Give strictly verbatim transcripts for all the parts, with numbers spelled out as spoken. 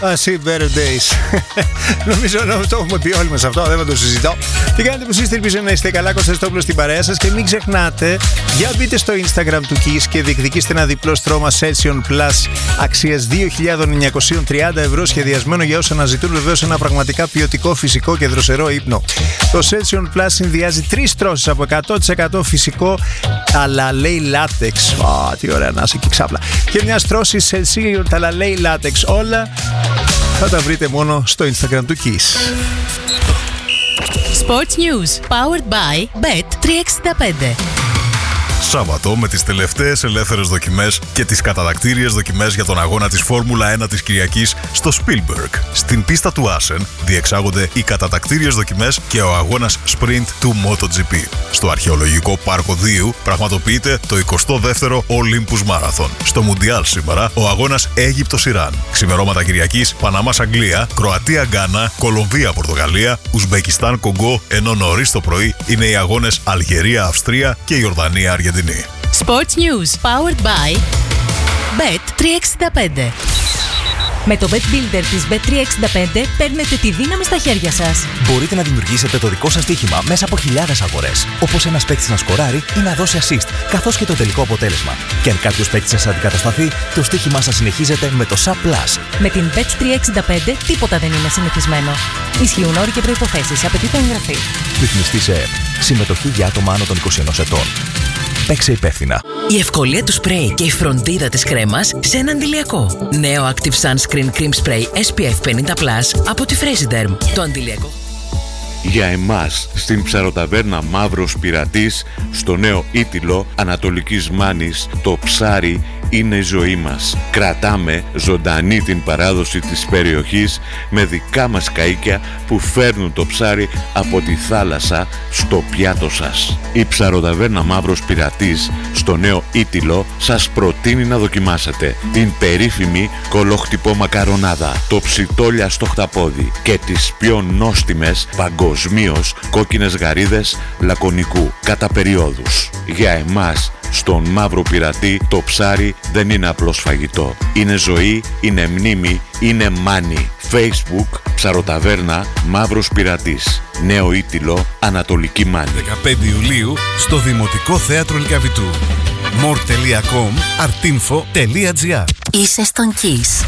I see better days. Νομίζω να το έχουμε πει όλοι μας αυτό, δεν θα το συζητώ. Τι κάνετε που είστε, ελπίζω να είστε καλά. Κωνσταντόπουλος στην παρέα σας. Και μην ξεχνάτε, για μπείτε στο Instagram του Kiss και διεκδικήστε ένα διπλό στρώμα Celsion Plus αξίας δύο χιλιάδες εννιακόσια τριάντα ευρώ, σχεδιασμένο για όσους αναζητούν βεβαίως ένα πραγματικά ποιοτικό, φυσικό και δροσερό ύπνο. Το Celsion Plus συνδυάζει τρεις τρώσεις από εκατό τοις εκατό φυσικό ταλαλέι λάτεξ. Oh, τι ωραία να είσαι και ξάπλα. Και μια στρώση Celsion ταλαλέι λάτεξ. Όλα θα τα βρείτε μόνο στο Instagram του Kiss. Sports News, powered by μπετ τριακόσια εξήντα πέντε. Σάββατο με τις τελευταίες ελεύθερες δοκιμές και τις κατατακτήριες δοκιμές για τον αγώνα της Φόρμουλα ένα της Κυριακής στο Spielberg. Στην πίστα του Άσεν διεξάγονται οι κατατακτήριες δοκιμές και ο αγώνας Sprint του MotoGP. Στο αρχαιολογικό πάρκο Δίου πραγματοποιείται το εικοστό δεύτερο Olympus Marathon. Στο Μουντιάλ σήμερα ο αγώνας Αίγυπτος-Ιράν. Ξημερώματα Κυριακής Παναμάς-Αγγλία, Κροατία-Γκάνα, Κολομβία-Πορτογαλία, Ουσμπεκιστάν-Κογκό, ενώ νωρίς το πρωί είναι οι αγώνες Αλγερία-Αυστρία και Ιορδανία-Αργεντινή. Sports News, powered by μπετ τριακόσια εξήντα πέντε. Με το Bet Builder της μπετ τριακόσια εξήντα πέντε παίρνετε τη δύναμη στα χέρια σας. Μπορείτε να δημιουργήσετε το δικό σας στοίχημα μέσα από χιλιάδες αγορές. Όπως ένας παίκτης να σκοράρει ή να δώσει assist, καθώς και το τελικό αποτέλεσμα. Και αν κάποιος παίκτης σας αντικατασταθεί, το στοίχημά σας συνεχίζεται με το Sub Plus. Με την μπετ τριακόσια εξήντα πέντε τίποτα δεν είναι συνηθισμένο. Ισχύουν όροι και προϋποθέσεις. Απαιτείται εγγραφή. Ρυθμιστής ΕΕΠ. Συμμετοχή για άτομα άνω των είκοσι ενός ετών. Παίξε υπεύθυνα. Η ευκολία του σπρέι και η φροντίδα της κρέμας σε ένα αντιλιακό. Νέο Active Sunscreen Cream Spray ες πι εφ πενήντα πλας από τη Fresiderm. Το αντιλιακό. Για εμάς, στην ψαροταβέρνα Μαύρος Πειρατής, στο νέο Ήτυλο Ανατολικής Μάνης, το ψάρι είναι η ζωή μας. Κρατάμε ζωντανή την παράδοση της περιοχής με δικά μας καΐκια που φέρνουν το ψάρι από τη θάλασσα στο πιάτο σας. Η ψαροταβέρνα Μαύρος Πειρατής στο νέο Ήτυλο σας προτείνει να δοκιμάσετε την περίφημη κολοχτυπό μακαρονάδα, το ψιτόλια στο χταπόδι και τις πιο νόστιμες παγκοσμίως κόκκινες γαρίδες λακωνικού κατά περιόδους. Για εμάς, στον Μαύρο Πειρατή, το ψάρι δεν είναι απλώς φαγητό. Είναι ζωή, είναι μνήμη, είναι μάνι. Facebook, ψαροταβέρνα Μαύρος Πειρατής. Νέο Ήτυλο, Ανατολική Μάνη. δεκαπέντε Ιουλίου στο Δημοτικό Θέατρο Λυκαβητού. more τελεία com, artinfo τελεία gr. Είσαι στον Kiss.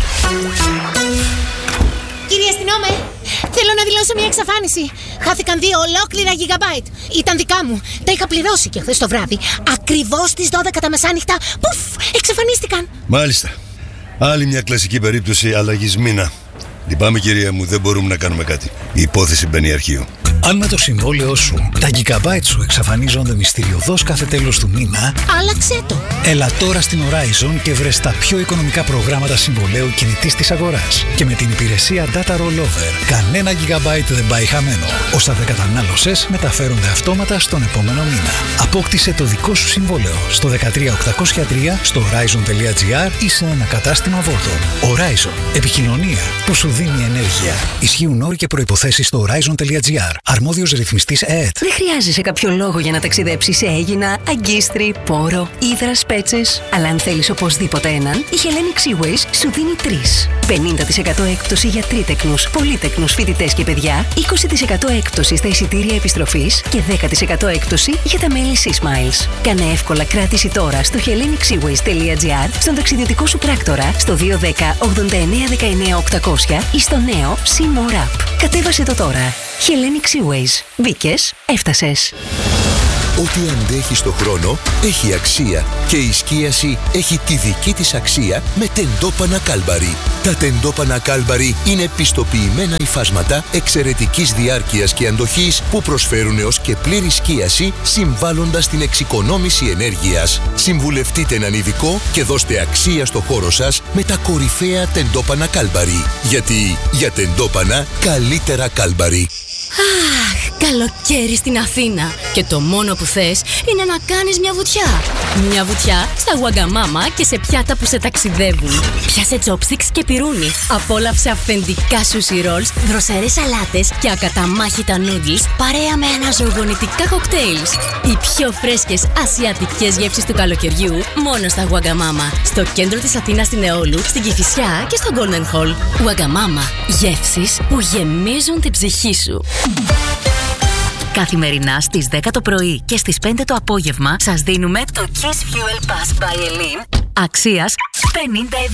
Κύριε αστυνόμε, θέλω να δηλώσω μια εξαφάνιση. Χάθηκαν δύο ολόκληρα gigabyte. Ήταν δικά μου. Τα είχα πληρώσει και χθες το βράδυ. Ακριβώς στις δώδεκα τα μεσάνυχτα. Πουφ! Εξαφανίστηκαν. Μάλιστα. Άλλη μια κλασική περίπτωση αλλαγής μήνα. Λυπάμαι, κυρία μου, δεν μπορούμε να κάνουμε κάτι. Η υπόθεση μπαίνει αρχείο. Αν με το συμβόλαιό σου τα gigabyte σου εξαφανίζονται μυστηριωδώς κάθε τέλος του μήνα, άλλαξε το. Έλα τώρα στην Horizon και βρες τα πιο οικονομικά προγράμματα συμβολαίου κινητής της αγοράς. Και με την υπηρεσία Data Rollover, κανένα gigabyte δεν πάει χαμένο. Όσα δεν κατανάλωσες μεταφέρονται αυτόματα στον επόμενο μήνα. Απόκτησε το δικό σου συμβόλαιο στο δεκατρία οκτακόσια τρία, στο horizon τελεία gr ή σε ένα κατάστημα Volton. Horizon. Επικοινωνία που σου δίνει ενέργεια. Ισχύουν όροι και προϋποθέσεις στο horizon τελεία gr. Αρμόδιος ρυθμιστής ΕΕΤ. Δεν χρειάζεσαι κάποιο λόγο για να ταξιδέψεις σε Αίγινα, Αγκίστρι, Πόρο, Ύδρας, Πέτσες. Αλλά αν θέλεις οπωσδήποτε έναν, η Hellenic Seaways σου δίνει τρεις. πενήντα τοις εκατό έκπτωση για τρίτεκνους, πολύτεκνους φοιτητές και παιδιά, είκοσι τοις εκατό έκπτωση στα εισιτήρια επιστροφής και δέκα τοις εκατό έκπτωση για τα μέλη SeaSmiles. Κάνε εύκολα κράτηση τώρα στο hellenic seaways τελεία gr, στον ταξιδιωτικό σου πράκτορα, στο δύο ένα μηδέν ογδόντα εννέα δεκαεννέα οκτακόσια ή στο νέο SeaMore App. Κατέβασε το τώρα. Hellenic Seaways. Μπήκες, έφτασες. Ό,τι αντέχει στο χρόνο έχει αξία και η σκίαση έχει τη δική της αξία με τεντόπανα Κάλμπαρι. Τα τεντόπανα Κάλμπαρι είναι πιστοποιημένα υφάσματα εξαιρετικής διάρκειας και αντοχής που προσφέρουν έως και πλήρη σκίαση, συμβάλλοντας στην εξοικονόμηση ενέργειας. Συμβουλευτείτε έναν ειδικό και δώστε αξία στο χώρο σας με τα κορυφαία τεντόπανα Κάλμπαρι. Γιατί για τεντόπανα καλύτερα Κάλμπαρι. Αχ, Καλοκαίρι στην Αθήνα. Και το μόνο που θες είναι να κάνεις μια βουτιά. Μια βουτιά στα Wagamama και σε πιάτα που σε ταξιδεύουν. Πιάσε chopsticks και πιρούνι. Απόλαυσε αυθεντικά sushi rolls, δροσερές σαλάτες και ακαταμάχητα noodles παρέα με αναζωογονητικά κοκτέιλς. Οι πιο φρέσκες ασιατικές γεύσεις του καλοκαιριού μόνο στα Wagamama. Στο κέντρο της Αθήνας στην Εόλου, στην Κηφισιά και στο Golden Hall. Wagamama. Γεύσεις που γεμίζουν την ψυχή σου. Καθημερινά στις δέκα το πρωί και στις πέντε το απόγευμα σας δίνουμε το Kiss Fuel Pass by Elin αξίας πενήντα ευρώ.